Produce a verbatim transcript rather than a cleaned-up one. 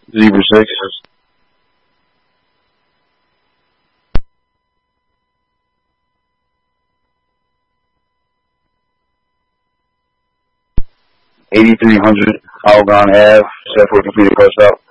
Zebra six. eighty-three hundred Algon Ave, set for a completed bus stop.